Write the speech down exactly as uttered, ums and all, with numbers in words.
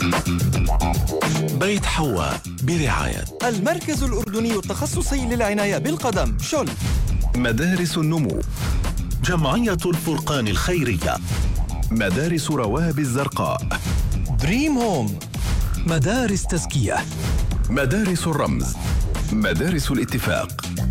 بيت حواء برعاية المركز الأردني التخصصي للعناية بالقدم شل. مدارس النمو، جمعية الفرقان الخيرية، مدارس رواب الزرقاء، دريم هوم، مدارس تزكية، مدارس الرمز، مدارس الاتفاق.